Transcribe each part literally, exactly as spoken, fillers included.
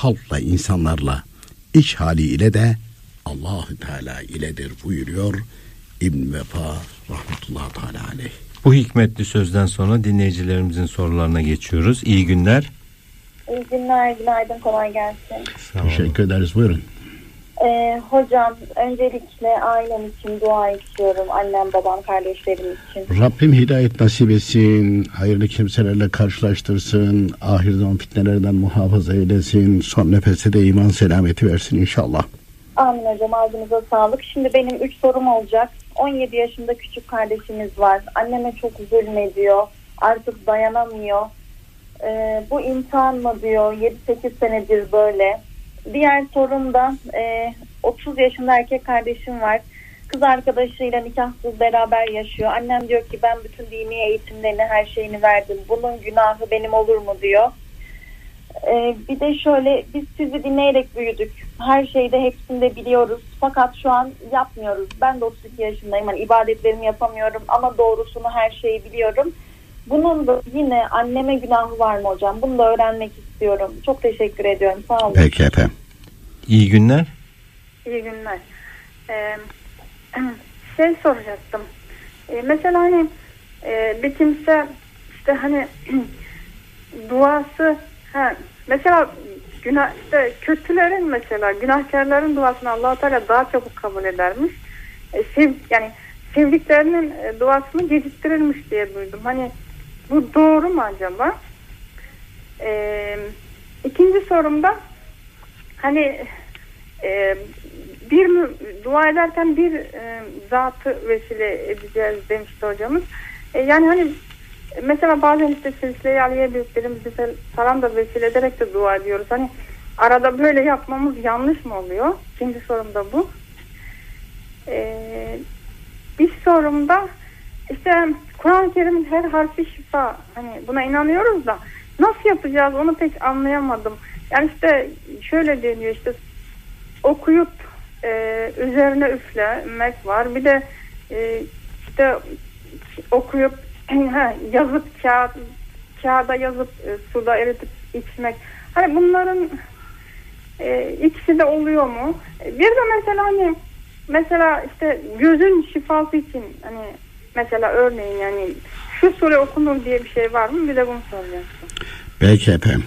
halkla, insanlarla, iç hali ile de Allah-u Teala iledir buyuruyor İbn Vefa rahmetullahi teala aleyh. Bu hikmetli sözden sonra dinleyicilerimizin sorularına geçiyoruz. İyi günler. İyi günler, günaydın, kolay gelsin. Teşekkür ederiz, buyurun. Ee, hocam, öncelikle ailem için dua istiyorum. Annem, babam, kardeşlerim için. Rabbim hidayet nasip etsin, hayırlı kimselerle karşılaştırsın, ahir zaman fitnelerden muhafaza eylesin, son nefeste de iman selameti versin inşallah. Amin hocam, ağzınıza sağlık. Şimdi benim üç sorum olacak. on yedi yaşında küçük kardeşimiz var. Anneme çok zulmediyor. Artık dayanamıyor. Ee, bu imtihan mı diyor. yedi sekiz senedir böyle. Diğer sorum da e, otuz yaşında erkek kardeşim var. Kız arkadaşıyla nikahsız beraber yaşıyor. Annem diyor ki ben bütün dini eğitimlerini, her şeyini verdim. Bunun günahı benim olur mu diyor. Ee, bir de şöyle, biz sizi dinleyerek büyüdük. Her şeyde hepsinde biliyoruz. Fakat şu an yapmıyoruz. Ben de otuz iki yaşındayım. Yani ibadetlerimi yapamıyorum ama doğrusunu, her şeyi biliyorum. Bunun da yine anneme günahı var mı hocam? Bunu da öğrenmek istiyorum. Çok teşekkür ediyorum. Sağ olun. Peki efendim. İyi günler. İyi günler. Ee, şey soracaktım. Ee, mesela hani e, bir kimse işte hani duası ha, mesela günah işte kötülerin, mesela günahkarların duasını Allah-u Teala daha çabuk kabul edermiş. E, sev, yani sevdiklerinin e, duasını geciktirirmiş diye duydum. Hani bu doğru mu acaba? E, ikinci sorumda hani e, bir dua ederken bir e, zatı vesile edeceğiz demişti hocamız. E, yani hani mesela bazen işte silsile-i aliye büyüklerimizi falan da vesile ederek de dua ediyoruz. Hani arada böyle yapmamız yanlış mı oluyor? İkinci sorum da bu. Ee, bir sorum da işte Kur'an-ı Kerim'in her harfi şifa. Hani buna inanıyoruz da nasıl yapacağız onu pek anlayamadım. Yani işte şöyle deniyor, işte okuyup e, üzerine üflemek var. Bir de e, işte okuyup yazıp kağıt, kağıda yazıp e, suda eritip içmek. Hani bunların e, ikisi de oluyor mu? Bir de mesela hani mesela işte gözün şifası için hani mesela örneğin yani şu sure okunur diye bir şey var mı? Bir de bunu soracaktım. Peki efendim.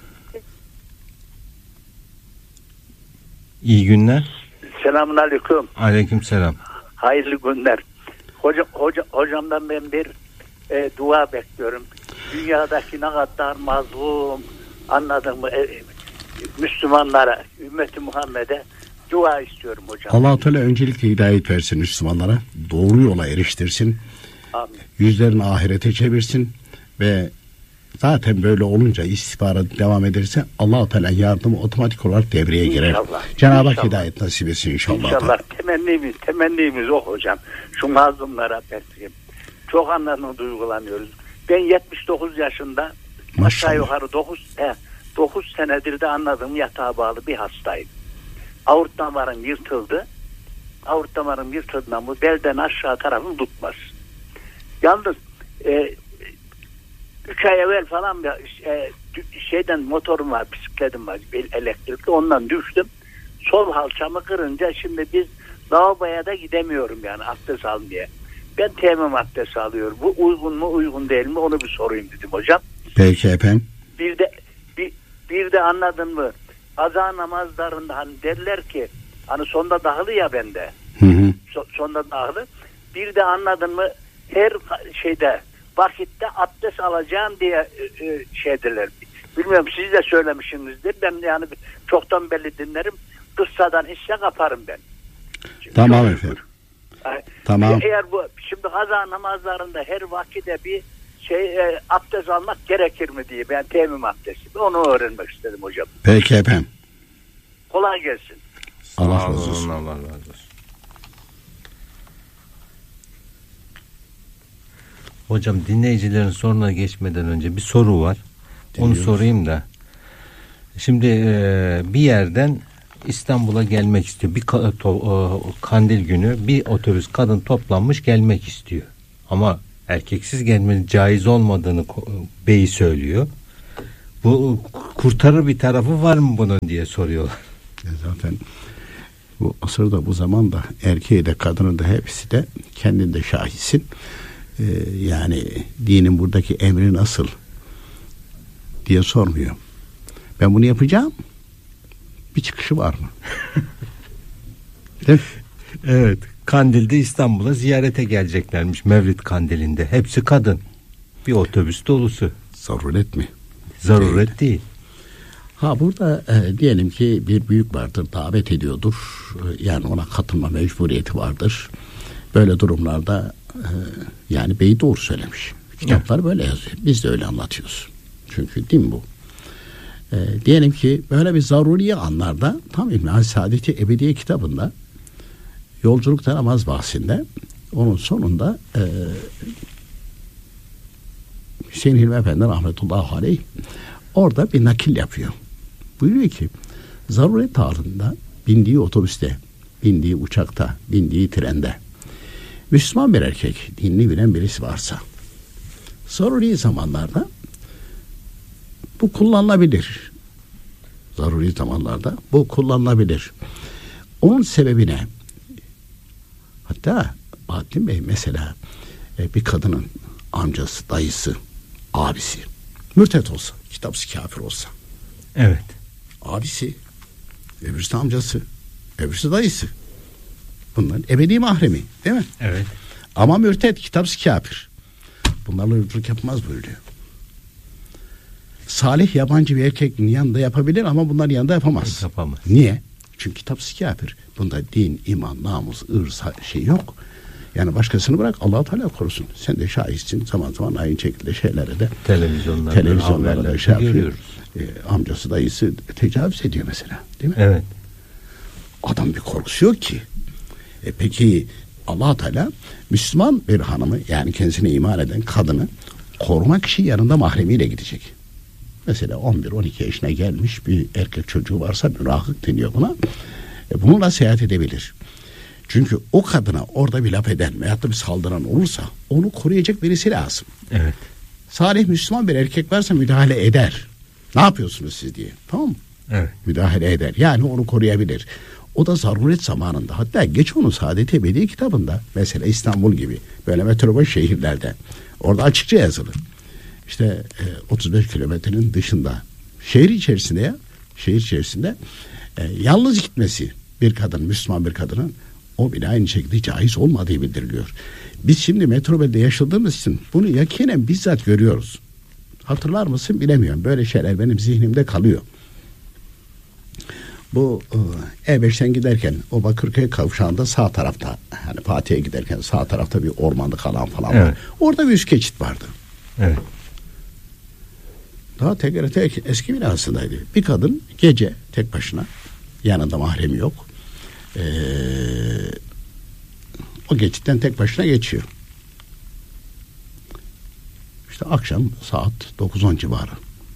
İyi günler. Selamun aleyküm. Aleyküm selam. Hayırlı günler. Hocam, hocam, hocamdan ben bir e, dua bekliyorum. Dünyadaki ne kadar mazlum, anladın mı? E, Müslümanlara, ümmeti Muhammed'e dua istiyorum hocam. Allah-u Teala öncelikle hidayet versin Müslümanlara. Doğru yola eriştirsin. Amin. Yüzlerini ahirete çevirsin ve zaten böyle olunca istihbarat devam ederse Allah-u Teala yardımı otomatik olarak devreye girer. İnşallah. Cenab-ı Hak İnşallah. hidayet nasip etsin inşallah. İnşallah. Temennimiz, temennimiz o hocam. Şu mazlumlara besleyin. Çok anlamlı duygulanıyoruz. Ben yetmiş dokuz yaşında aşağı yukarı dokuz, he, dokuz senedir de anladığım yatağa bağlı bir hastayım. Aort damarım yırtıldı. Aort damarım yırtıldığından bu belden aşağı tarafım tutmaz. Yalnız e, üç ay evvel falan bir e, şeyden motorum var, bisikletim var, elektrikli, ondan düştüm. Sol halçamı kırınca şimdi biz lavaboya da gidemiyorum yani abdest almaya. Ben teyemmüm abdesti alıyorum. Bu uygun mu uygun değil mi onu bir sorayım dedim hocam. Peki efendim. Bir de bir, bir de anladın mı? Kaza namazlarında hani derler ki hani sonda dahılı ya bende. Hı hı. So, sonda dahılı. Bir de anladın mı? Her şeyde vakitte abdest alacağım diye e, e, şey derler. Bilmiyorum, siz de söylemişsinizdir. Ben yani çoktan belli dinlerim. Kıssadan hisse kaparım ben. Tamam Çok efendim. Yani, tamam. Eğer bu şimdi kaza namazlarında her vakitte bir şey e, abdest almak gerekir mi diye ben teyemmüm abdesti. Onu öğrenmek istedim hocam. Peki efendim. Kolay gelsin. Allah razı olsun. Allah razı olsun. Hocam dinleyicilerin soruna geçmeden önce bir soru var. Onu sorayım da. Şimdi e, bir yerden İstanbul'a gelmek istiyor. Bir ka- to- e, kandil günü bir otobüs kadın toplanmış gelmek istiyor. Ama erkeksiz gelmenin caiz olmadığını ko- beyi söylüyor. Bu kurtarır bir tarafı var mı bunun diye soruyorlar. E zaten bu asırda, bu zamanda erkeği de kadını da hepsi de kendinde şahitsin. Ee, yani dinin buradaki emri nasıl diye sormuyor. Ben bunu yapacağım. Bir çıkışı var mı? Evet. Kandil'de İstanbul'a ziyarete geleceklermiş, Mevlid Kandili'nde. Hepsi kadın. Bir otobüs dolusu. Zaruret mi? Zaruret değil. değil. Ha burada e, diyelim ki bir büyük vardır, davet ediyordur. E, yani ona katılma mecburiyeti vardır. Böyle durumlarda e, yani Bey doğru söylemiş. Kitaplar evet. Böyle yazıyor. Biz de öyle anlatıyoruz. Çünkü din bu. E, diyelim ki böyle bir zaruri anlarda tam İlmihal Saadeti Ebediye kitabında yolculukta namaz bahsinde onun sonunda e, Hüseyin Hilmi Efendi rahmetullahi aleyh orada bir nakil yapıyor. Buyuruyor ki zaruret halinde bindiği otobüste, bindiği uçakta, bindiği trende Müslüman bir erkek, dinini bilen birisi varsa zaruri zamanlarda bu kullanılabilir. Zaruri zamanlarda bu kullanılabilir. Onun sebebi ne? Hatta Bahattin Bey mesela e, bir kadının amcası, dayısı, abisi mürtet olsa, kitapsız kafir olsa. Evet. Abisi, öbürsü amcası, öbürsü dayısı. Bunların ebedi mahremi, değil mi? Evet. Ama mürtet, kitapsız kafir. Bunlarla yolculuk yapmaz buyuruyor. Salih yabancı bir erkeğin yanında yapabilir ama bunların yanında yapamaz. Yapamaz. Niye? Çünkü kitapsız kafir. Bunda din, iman, namus, ırz şey yok. Yani başkasını bırak, Allah-u Teala korusun. Sen de şahitsin, zaman zaman aynı şekilde şeylere de televizyonlarda, televizyonlarda da şey yapıyor. Görüyoruz. E, amcası, dayısı tecavüz ediyor mesela, değil mi? Evet. Adam bir korkusu yok ki. E, peki Allah-u Teala Müslüman bir hanımı, yani kendisine iman eden kadını korumak için yanında mahremiyle gidecek. Mesela on bir on iki yaşına gelmiş bir erkek çocuğu varsa mürahık deniyor buna. E, bununla seyahat edebilir. Çünkü o kadına orada bir laf eden veyahut da bir saldıran olursa onu koruyacak birisi lazım. Evet. Salih Müslüman bir erkek varsa müdahale eder. Ne yapıyorsunuz siz diye. Tamam mı? Evet. Müdahale eder. Yani onu koruyabilir. O da zaruret zamanında. Hatta geç onu Saadet Ebedi kitabında mesela İstanbul gibi böyle metropol şehirlerde orada açıkça yazılı. İşte e, otuz beş kilometrenin dışında şehir içerisinde ya şehir içerisinde e, yalnız gitmesi bir kadın, Müslüman bir kadının o bile aynı şekilde caiz olmadığı bildiriliyor. Biz şimdi metropolde yaşadığımız için bunu yakinen bizzat görüyoruz. Hatırlar mısın bilemiyorum. Böyle şeyler benim zihnimde kalıyor. Bu E beşten giderken o Bakırköy kavşağında sağ tarafta, hani Fatih'e giderken sağ tarafta bir ormanlık alan falan evet. var. Orada bir üst geçit vardı. Evet. Daha T G R T eski binasındaydı. Bir kadın gece tek başına, yanında mahremi yok. Ee, o geçitten tek başına geçiyor. İşte akşam saat dokuz on civarı.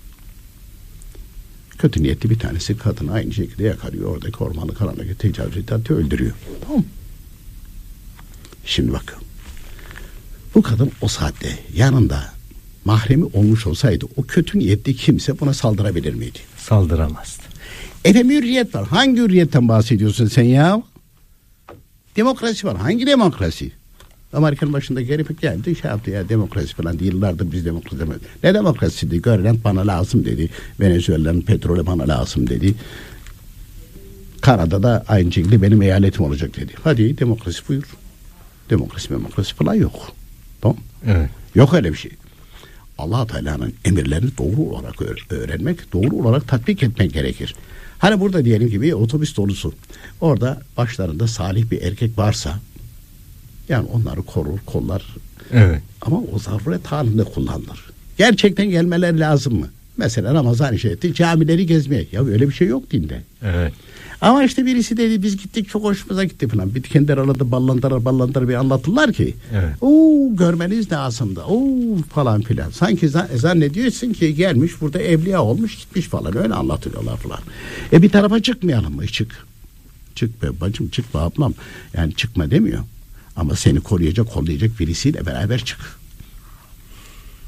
Kötü niyetli bir tanesi kadını aynı şekilde yakalıyor. Oradaki ormanlık alandaki tecavüz ediyor, öldürüyor. Tamam mı? Şimdi bakın. Bu kadın o saatte yanında mahremi olmuş olsaydı o kötü niyetli kimse buna saldırabilir miydi? Saldıramazdı. Efendim hürriyet var. Hangi hürriyetten bahsediyorsun sen ya? Demokrasi var. Hangi demokrasi? Amerika'nın başında gelip geldi şey yaptı ya, demokrasi falan değil. Yıllardır biz demokrasi demedik. Ne demokrasi dedi? Görülen bana lazım dedi. Venezuela'nın petrolü bana lazım dedi. Kanada'da aynı şekilde benim eyaletim olacak dedi. Hadi demokrasi buyur. Demokrasi demokrasi falan yok. Tamam. Evet. Yok öyle bir şey. Allah Teala'nın emirlerini doğru olarak öğrenmek, doğru olarak tatbik etmek gerekir. Hani burada diyelim ki bir otobüs dolusu. Orada başlarında salih bir erkek varsa yani onları korur, kollar. Evet. Ama o zaruret halinde kullanılır. Gerçekten gelmeler lazım mı? Mesela Ramazan işareti camileri gezmeye. Ya öyle bir şey yok dinde. Evet. Ama işte birisi dedi biz gittik çok hoşumuza gitti falan. Bir kendi aralarında ballandıra ballandıra bir anlatırlar ki. Evet. Oo görmeniz lazımdı. Oo falan filan. Sanki zannediyorsun ki gelmiş burada evliya olmuş gitmiş falan. Öyle anlatıyorlar falan. E bir tarafa çıkmayalım mı? Çık. Çık be bacım çık be ablam. Yani çıkma demiyor. Ama seni koruyacak kollayacak birisiyle beraber çık.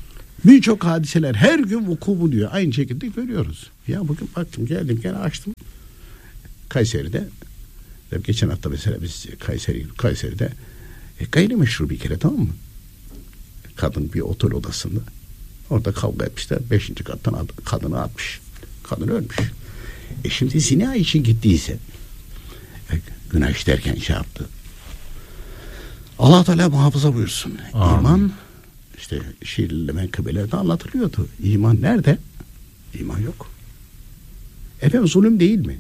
Birçok hadiseler her gün vuku buluyor. Aynı şekilde görüyoruz. Ya bugün baktım geldim gene açtım. Kayseri'de geçen hafta mesela biz Kayseri, Kayseri'de e, gayrimeşru bir kere, tamam mı? Kadın bir otel odasında. Orada kavga etmişler. Beşinci kattan kadını atmış. Kadın ölmüş. E şimdi zina için gittiyse e, günah işlerken şey yaptı. Allah Teala muhafaza buyursun. Amin. İman işte şiirli menkıbelerde anlatılıyordu. İman nerede? İman yok. Efendim zulüm değil mi?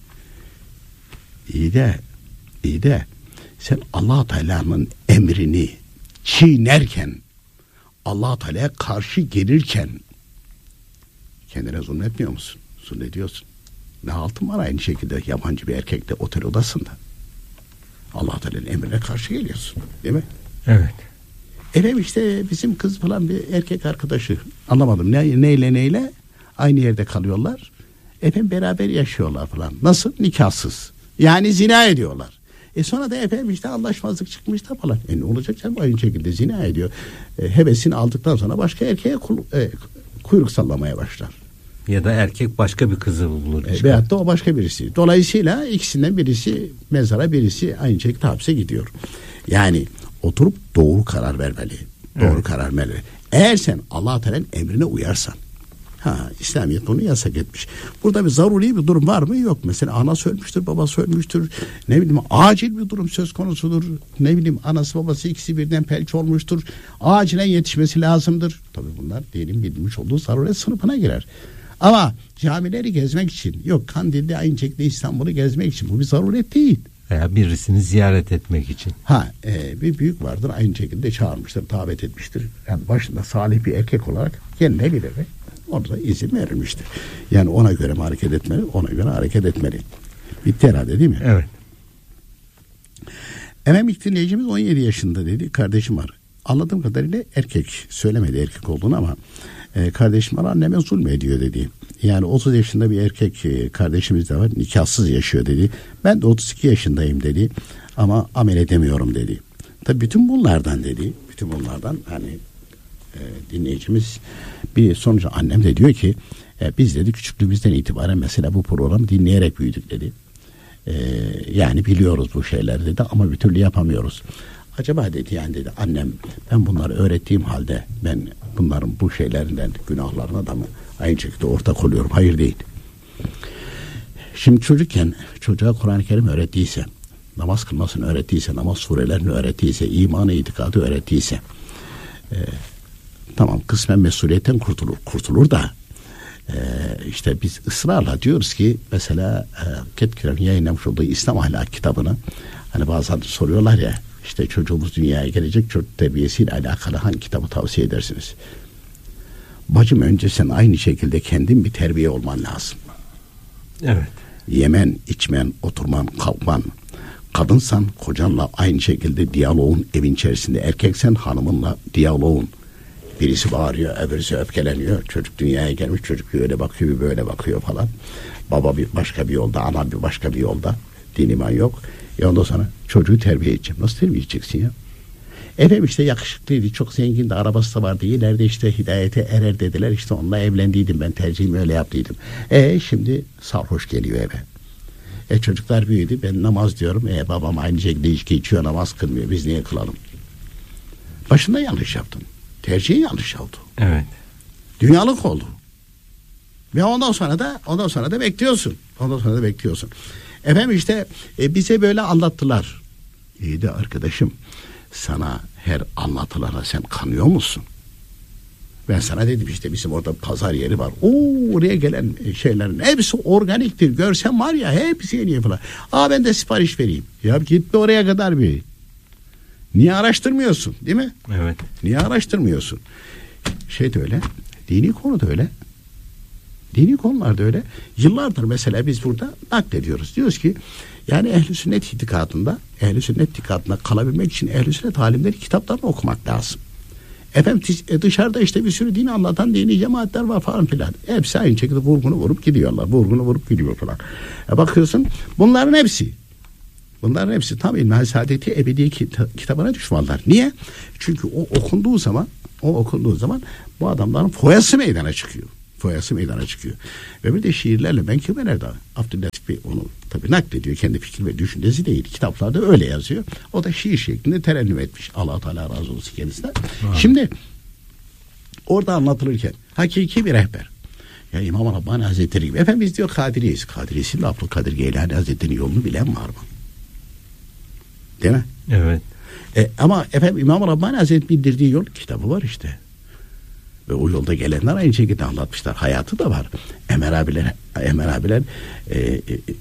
İyi de iyi de sen Allah Teala'nın emrini çiğnerken, Allah Teala'ya karşı gelirken kendine zulmetmiyor musun? Zulmediyorsun. Ne altın var aynı şekilde yabancı bir erkekle otel odasında. Allah Teala'nın emrine karşı geliyorsun. Değil mi? Evet. Efendim işte bizim kız falan bir erkek arkadaşı, anlamadım ne, neyle neyle aynı yerde kalıyorlar. Efendim beraber yaşıyorlar falan. Nasıl? Nikahsız. Yani zina ediyorlar. E sonra da efendim işte anlaşmazlık çıkmış da falan. E ne olacak canım, aynı şekilde zina ediyor. E, hevesini aldıktan sonra başka erkeğe kul, e, kuyruk sallamaya başlar. Ya da erkek başka bir kızı bulur. E, veyahut da o başka birisi. Dolayısıyla ikisinden birisi mezara, birisi aynı şekilde hapse gidiyor. Yani oturup doğru karar vermeli. Doğru evet. karar vermeli. Eğer sen Allah Teala'nın emrine uyarsan, ha, İslamiyet bunu yasak etmiş. Burada bir zaruri bir durum var mı? Yok. Mesela anası ölmüştür, babası ölmüştür. Ne bileyim acil bir durum söz konusudur. Ne bileyim anası babası ikisi birden felç olmuştur. Acilen yetişmesi lazımdır. Tabii bunlar dinin bilmiş olduğu zaruret sınıfına girer. Ama camileri gezmek için, yok Kandil'de aynı şekilde İstanbul'u gezmek için bu bir zaruret değil. Veya birisini ziyaret etmek için. Ha, e, bir büyük vardır aynı şekilde çağırmıştır, davet etmiştir. Yani başında salih bir erkek olarak gelinebilir ve orada izin verilmiştir. Yani ona göre mi hareket etmeli, ona göre hareket etmeli. Bitti herhalde değil mi? Evet. Efendim ilk dinleyicimiz on yedi yaşında dedi, kardeşim var. Anladığım kadarıyla erkek, söylemedi erkek olduğunu ama e, kardeşim var, anneme zulmediyor dedi. Yani otuz yaşında bir erkek e, kardeşimiz de var, nikahsız yaşıyor dedi. Ben de otuz iki yaşındayım dedi ama amel edemiyorum dedi. Tabii bütün bunlardan dedi, bütün bunlardan hani e, dinleyicimiz bir sonucu, annem de diyor ki e, biz dedi küçüklüğümüzden itibaren mesela bu programı dinleyerek büyüdük dedi. E, yani biliyoruz bu şeyler dedi ama bir türlü yapamıyoruz. Acaba dedi yani dedi annem, ben bunları öğrettiğim halde ben bunların bu şeylerinden, günahlarına da mı aynı şekilde ortak oluyorum? Hayır değil. Şimdi çocukken çocuğa Kur'an-ı Kerim öğrettiyse, namaz kılmasını öğrettiyse, namaz surelerini öğrettiyse, imanı, itikadı öğrettiyse e, tamam kısmen mesuliyetten kurtulur, kurtulur da e, işte biz ısrarla diyoruz ki mesela e, Ketkir'in yayınlamış olduğu İslam Ahlak kitabını, hani bazen soruyorlar ya, İşte çocuğumuz dünyaya gelecek, çocuk terbiyesiyle alakalı hangi kitabı tavsiye edersiniz? Bacım önce sen aynı şekilde kendin bir terbiye olman lazım. Evet. Yemen, içmen, oturman, kalkman. Kadınsan kocanla aynı şekilde diyaloğun evin içerisinde. Erkeksen hanımınla diyaloğun. Birisi bağırıyor, öbürüsü öfkeleniyor. Çocuk dünyaya gelmiş, çocuk bir öyle bakıyor, bir böyle bakıyor falan. Baba bir başka bir yolda, ana bir başka bir yolda. Din iman yok. E ondan sonra çocuğu terbiye edeceğim. Nasıl terbiye edeceksin ya? Efendim işte yakışıklıydı, çok zengindi, arabası da vardı. İleride işte hidayete erer dediler. İşte onunla evlendiydim, ben tercihimi öyle yaptıydım. E şimdi sarhoş geliyor eve. E çocuklar büyüdü, ben namaz diyorum. E babam aynı şekilde içki içiyor, namaz kılmıyor. Biz niye kılalım? Başında yanlış yaptın. Tercihi yanlış oldu. Evet. Dünyalık oldu. Ve ondan sonra da ondan sonra da bekliyorsun. Ondan sonra da bekliyorsun. Efendim işte e, bize böyle anlattılar. İyi de arkadaşım, sana her anlatılana sen kanıyor musun? Ben sana dedim işte bizim orada pazar yeri var. Oo, oraya gelen şeylerin hepsi organiktir. Görsen var ya hepsi yeni falan. Aa ben de sipariş vereyim. Ya git oraya kadar bir. Niye araştırmıyorsun, değil mi? Evet. Niye araştırmıyorsun? Şey de öyle. Dini konu da öyle. Dini konularda öyle. Yıllardır mesela biz burada naklediyoruz. Diyoruz ki yani ehl-i sünnet itikadında, ehl-i sünnet itikadında kalabilmek için ehl-i sünnet alimleri kitaplarını okumak lazım. Efendim dışarıda işte bir sürü dini anlatan dini cemaatler var falan filan. Hepsi aynı şekilde vurgunu vurup gidiyorlar. Vurgunu vurup gidiyor falan. E bakıyorsun bunların hepsi Bunların hepsi tam İlmihal Saadeti Ebedi kitabına düşmanlar. Niye? Çünkü o okunduğu zaman o okunduğu zaman bu adamların foyası meydana çıkıyor. Foyası meydana çıkıyor. Ve bir de şiirlerle menkıbeler Abdüllatif Bey onu tabii naklediyor. Kendi fikir ve düşüncesi değil. Kitaplarda öyle yazıyor. O da şiir şeklinde terennüm etmiş. Allah Teala razı olsun kendisinden. Abi. Şimdi orada anlatılırken hakiki bir rehber. Ya İmam Rabbani Hazretleri gibi. Efendimiz diyor Kadiriyiz. Kadiriyesinin Abdülkadir Geylani Hazretleri'nin yolunu bilen var mı? Değil mi? Evet. E, ama efendim İmam Rabbani Hazretleri bildirdiği yol kitabı var işte. Ve o yolda gelenler aynı şekilde anlatmışlar. Hayatı da var. Emer abiler, Emer abiler e, e,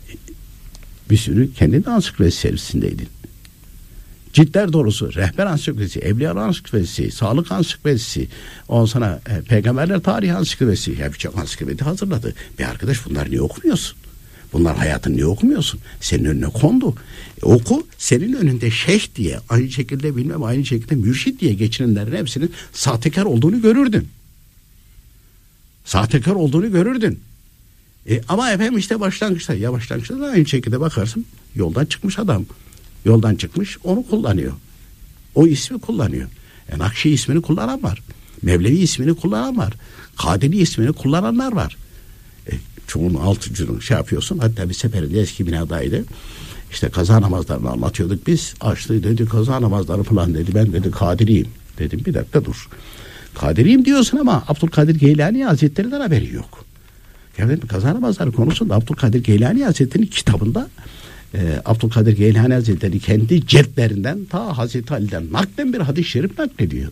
bir sürü kendi ansiklopedisi servisindeydi. Ciltler dolusu rehber ansiklopedisi, evliya ansiklopedisi, sağlık ansiklopedisi, ondan sonra e, peygamberler tarihi ansiklopedisi. Ya birçok ansiklopedi hazırladı. Bir arkadaş bunlar niye okumuyorsun? Bunlar hayatını niye okumuyorsun? Senin önüne kondu. E, oku, senin önünde şeyh diye, aynı şekilde bilmem aynı şekilde mürşit diye geçinenlerin hepsinin sahtekar olduğunu görürdün. Sahtekar olduğunu görürdün. E, ama efendim işte başlangıçta, ya başlangıçta da aynı şekilde bakarsın, yoldan çıkmış adam. Yoldan çıkmış, onu kullanıyor. O ismi kullanıyor. E, Nakşi ismini kullanan var. Mevlevi ismini kullanan var. Kadiri ismini kullananlar var. E, çoğunun altıncının şey yapıyorsun. Hatta bir seferinde eski binadaydı. İşte kaza namazlarını anlatıyorduk biz. Açtı dedi kaza namazları falan dedi. Ben dedi Kadiriyim. Dedim bir dakika dur. Kadiriyim diyorsun ama Abdülkadir Geylani Hazretleri'nden haberi yok. Yani kaza namazları konusunda Abdülkadir Geylani Hazretleri'nin kitabında e, Abdülkadir Geylani Hazretleri kendi ceddlerinden ta Hazreti Ali'den naklen bir hadis-i şerif naklediyor.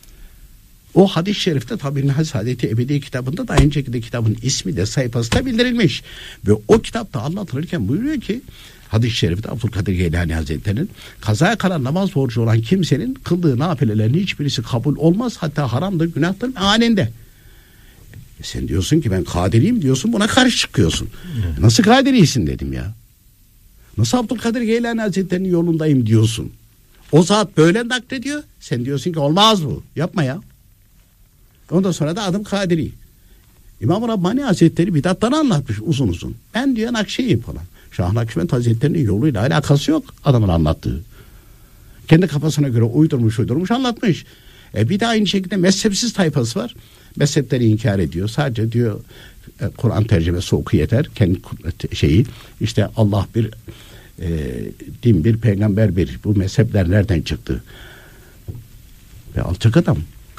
O hadis-i şerifte tabi İlmihal Saadeti Ebedi kitabında da aynı şekilde kitabın ismi de sayfası da bildirilmiş. Ve o kitapta anlatılırken buyuruyor ki hadis-i şerifte Abdülkadir Geylani Hazretleri'nin kazaya kalan namaz borcu olan kimsenin kıldığı nafilelerin hiçbirisi kabul olmaz, hatta haramdır, günahtır aninde. E sen diyorsun ki ben kadiriyim diyorsun, buna karşı çıkıyorsun. Evet. Nasıl kadirisin dedim ya. Nasıl Abdülkadir Geylani Hazretleri'nin yolundayım diyorsun. O zat böyle naklediyor. Sen diyorsun ki olmaz bu. Yapma ya. Ondan sonra da adım Kadiri. İmam Rabbani Hazretleri bidatları anlatmış uzun uzun. Ben diyor Nakşiyim falan. Şah Nakşibend Hazretleri'nin yoluyla alakası yok adamın anlattığı. Kendi kafasına göre uydurmuş uydurmuş anlatmış. E bir de aynı şekilde mezhepsiz tayfası var. Mezhepleri inkar ediyor. Sadece diyor e, Kur'an tercümesi oku yeter. Kendi şeyi işte Allah bir, e, din bir, peygamber bir. Bu mezhepler nereden çıktı? Ve alçak adam.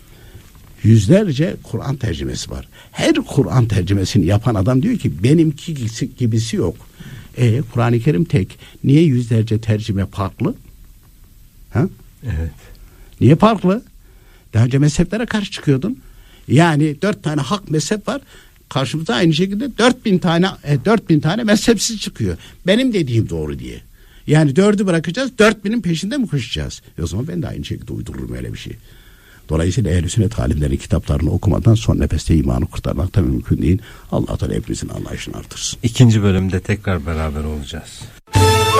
Yüzlerce Kur'an tercümesi var. Her Kur'an tercümesini yapan adam diyor ki benimki gibisi yok. E Kur'an-ı Kerim tek. Niye yüzlerce tercüme farklı? Ha? Evet. Niye farklı? Daha önce mezheplere karşı çıkıyordun. Yani dört tane hak mezhep var. Karşımıza aynı şekilde dört bin tane e, dört bin tane mezhepsiz çıkıyor. Benim dediğim doğru diye. Yani dördü bırakacağız, dört binin peşinde mi koşacağız? E o zaman ben de aynı şekilde uydururum öyle bir şey. Dolayısıyla ehl-i sünnet alimlerin kitaplarını okumadan son nefeste imanı kurtarmak da mümkün değil. Allah Teala hepimizin anlayışını artırsın. İkinci bölümde tekrar beraber olacağız.